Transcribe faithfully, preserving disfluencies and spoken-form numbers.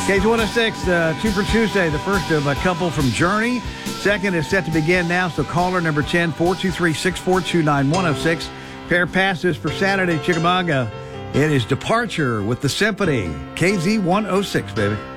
K Z one oh six, uh, two for Tuesday, the first of a couple from Journey. Second is set to begin now, so caller number ten, four two three, six four two, nine one oh six. Pair passes for Saturday, Chickamauga. It is Departure with the Symphony. K Z one oh six, baby.